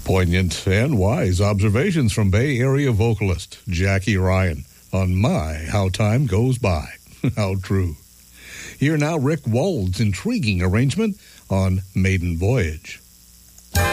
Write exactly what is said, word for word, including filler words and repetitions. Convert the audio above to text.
Poignant and wise observations from Bay Area vocalist Jackie Ryan on My How Time Goes By. How true. Here now Rick Wald's intriguing arrangement on Maiden Voyage.